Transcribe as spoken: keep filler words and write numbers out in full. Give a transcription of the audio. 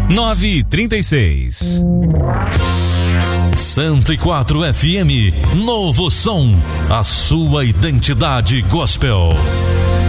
nove três seis. cento e quatro F M, Novo Som, a sua identidade gospel.